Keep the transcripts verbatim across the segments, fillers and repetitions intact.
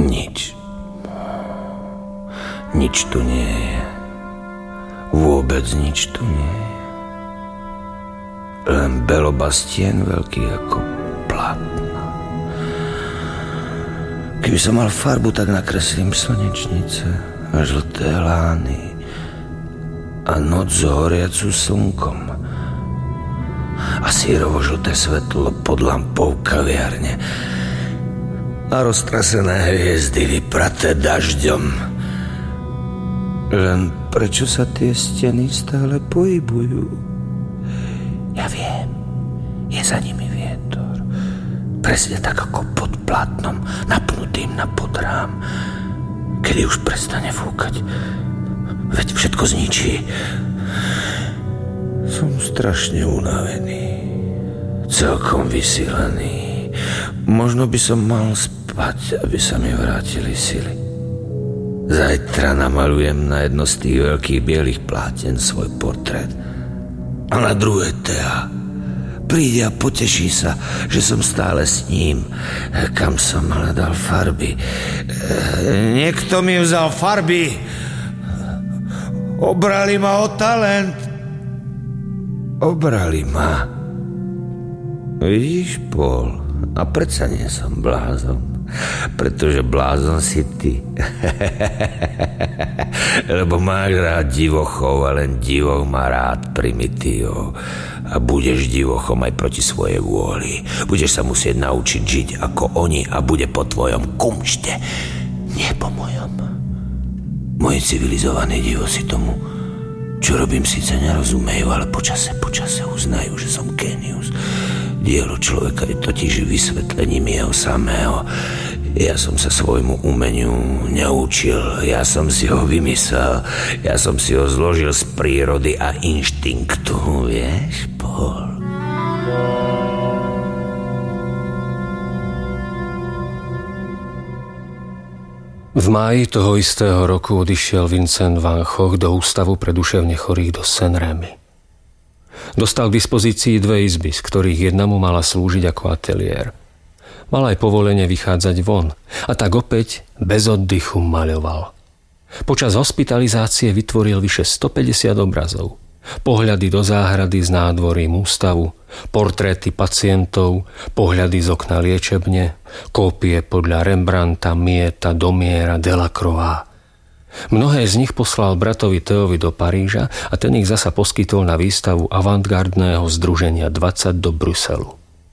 Nič. Nič tu nie je. Vôbec nič tu nie je. Len belobastien veľký ako plátno. Keby som mal farbu, tak nakreslím slnečnice a žlté lány a noc zhoriacu slnkom a sírovo-žlté svetlo pod lampou kaviarne a roztrasené hviezdy vypraté dažďom. Len prečo sa tie steny stále pohybujú? Ja viem, je za nimi vietor. Presne tak ako pod plátnom, napnutým na podrám. Kedy už prestane fúkať, veď všetko zničí. Som strašne unavený, celkom vysilený. Možno by som mal spať, aby sa mi vrátili sily. Zajtra namalujem na jedno z tých veľkých bielých pláten svoj portrét. A na druhé Tea príde a poteší sa, že som stále s ním. Kam som hľadal farby? Niekto mi vzal farby. Obrali ma o talent. Obrali ma. Vidíš, Paul, a predsa nie som blázon. Pretože blázon si ty. Lebo máš rád divochov a len divoch má rád primitívov. A budeš divochom aj proti svojej vôli. Budeš sa musieť naučiť žiť ako oni a bude po tvojom kumšte, nie po mojom. Moji civilizovaní divosi tomu, čo robím, síce nerozumejú, ale počase, počase uznajú, že som génius. Dielo človeka je totiž vysvetlením jeho samého. Ja som sa svojmu umeniu neučil, ja som si ho vymyslel, ja som si ho zložil z prírody a inštinktu, vieš, Paul? V máji toho istého roku odišiel Vincent van Gogh do ústavu pre duševne chorých do Saint-Rémy. Dostal k dispozícii dve izby, z ktorých jedna mu mala slúžiť ako ateliér. Mal aj povolenie vychádzať von a tak opäť bez oddychu maľoval. Počas hospitalizácie vytvoril vyše stopäťdesiat obrazov. Pohľady do záhrady s nádvorím ústavu, portréty pacientov, pohľady z okna liečebne, kópie podľa Rembrandta, Mieta, Domiera, Delacroix. Mnohé z nich poslal bratovi Teovi do Paríža a ten ich zasa poskytol na výstavu avantgardného združenia dvadsať do Bruselu.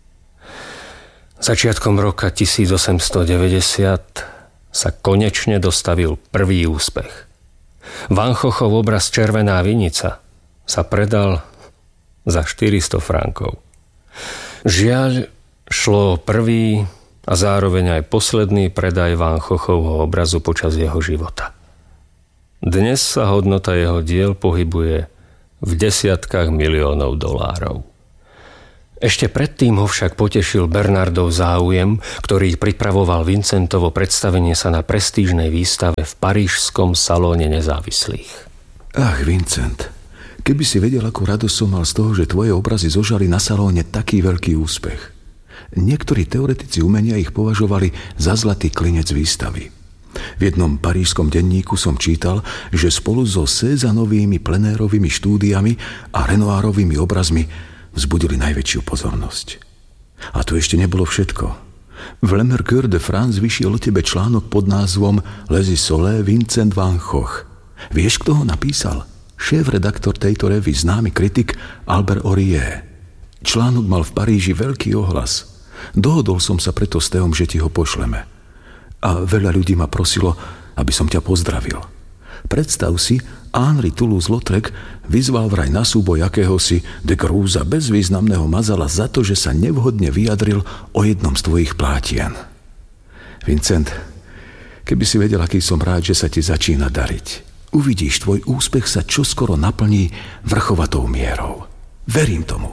Začiatkom roka tisícosemstodeväťdesiat sa konečne dostavil prvý úspech. Van Goghov obraz Červená vinica sa predal za štyristo frankov. Žiaľ, šlo o prvý a zároveň aj posledný predaj Van Goghovho obrazu počas jeho života. Dnes sa hodnota jeho diel pohybuje v desiatkách miliónov dolárov. Ešte predtým ho však potešil Bernardov záujem, ktorý pripravoval Vincentovo predstavenie sa na prestížnej výstave v parížskom salóne nezávislých. Ach, Vincent, keby si vedel, akú radosť som mal z toho, že tvoje obrazy zožali na salóne taký veľký úspech. Niektorí teoretici umenia ich považovali za zlatý klinec výstavy. V jednom parížskom denníku som čítal, že spolu so Cézanovými plenérovými štúdiami a Renoirovými obrazmi vzbudili najväčšiu pozornosť. A to ešte nebolo všetko. V Le Mercure de France vyšiel o tebe článok pod názvom Les Isolés Vincent van Gogh. Vieš, kto ho napísal? Šéf-redaktor tejto revue, známy kritik Albert Aurier. Článok mal v Paríži veľký ohlas. Dohodol som sa preto s Teom, že ti ho pošleme. A veľa ľudí ma prosilo, aby som ťa pozdravil. Predstav si, Henri Toulouse-Lautrec vyzval vraj na súboj akéhosi de Crúza, bezvýznamného mazala, za to, že sa nevhodne vyjadril o jednom z tvojich plátien. Vincent, keby si vedel, aký som rád, že sa ti začína dariť. Uvidíš, tvoj úspech sa čoskoro naplní vrchovatou mierou. Verím tomu.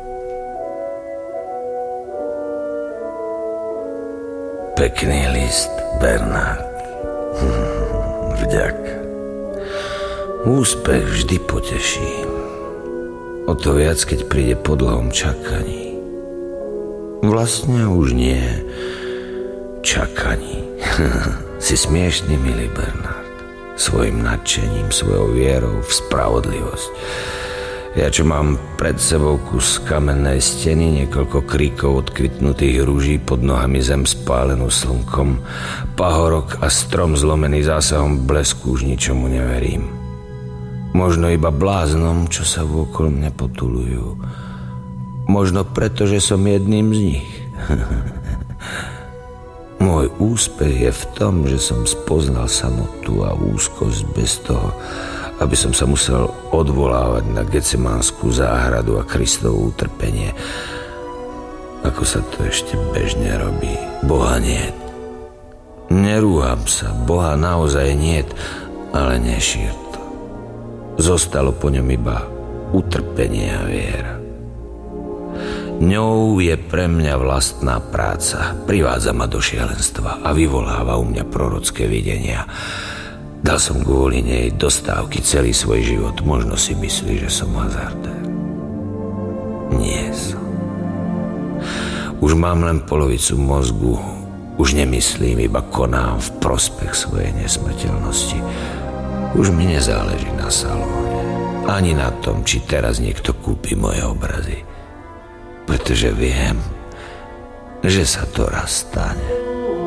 Pekný list, Bernard. Vďak. Úspech vždy poteší. O to viac, keď príde po dlhom čakaní. Vlastne už nie. čakaní. Si smiešný, milý Bernard. Svojim nadšením, svojou vierou v spravodlivosť. Ja, čo mám pred sebou kus kamennej steny, niekoľko kríkov odkvitnutých rúží, pod nohami zem spálenú slnkom, pahorok a strom zlomený zásahom blesku, už ničomu neverím. Možno iba bláznom, čo sa vôkol mne potulujú. Možno preto, že som jedným z nich. Môj úspech je v tom, že som spoznal samotu a úzkosť bez toho, aby som sa musel odvolávať na Getsemanskú záhradu a Kristovo utrpenie. Ako sa to ešte bežne robí. Boha niet. Nerúham sa, Boha naozaj niet, ale nešír to. Zostalo po ňom iba utrpenie a viera. Ňou je pre mňa vlastná práca. Privádza ma do šialenstva a vyvoláva u mňa prorocké videnia. Dal som kvôli nej do stávky celý svoj život. Možno si myslí, že som hazardér. Nie som. Už mám len polovicu mozgu. Už nemyslím, iba konám v prospech svojej nesmrteľnosti. Už mi nezáleží na salóne. Ani na tom, či teraz niekto kúpi moje obrazy. Pretože viem, že sa to raz stane.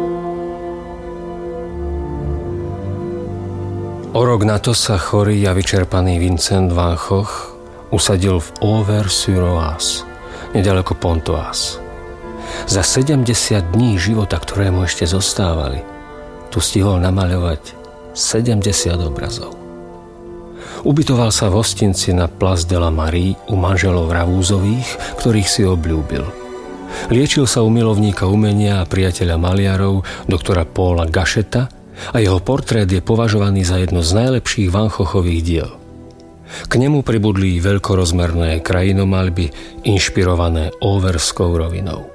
O rok na to sa chorý a vyčerpaný Vincent van Gogh usadil v Auvers-sur-Oise, nedaleko Pontoise. Za sedemdesiat dní života, ktoré mu ešte zostávali, tu stihol namaľovať sedemdesiat obrazov. Ubytoval sa v hostinci na Place de la Marie u manželov Ravúzových, ktorých si obľúbil. Liečil sa u milovníka umenia a priateľa maliarov, doktora Paula Gacheta, a jeho portrét je považovaný za jedno z najlepších Van Goghových diel. K nemu pribudli veľkorozmerné krajinomaľby inšpirované Auverskou rovinou.